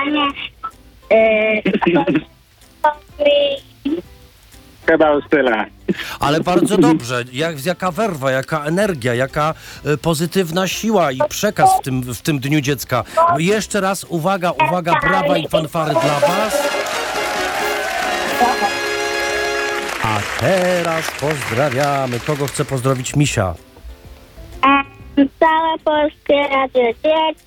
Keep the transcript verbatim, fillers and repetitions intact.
śpiewanie. Yy, Chyba już tyle. Ale bardzo dobrze. Jak, jaka werwa, jaka energia, jaka e, pozytywna siła i przekaz w tym, w tym Dniu Dziecka. Jeszcze raz uwaga, uwaga, brawa i fanfary dla was. A teraz pozdrawiamy. Kogo chce pozdrowić Misia? całe polskie radio dzieci.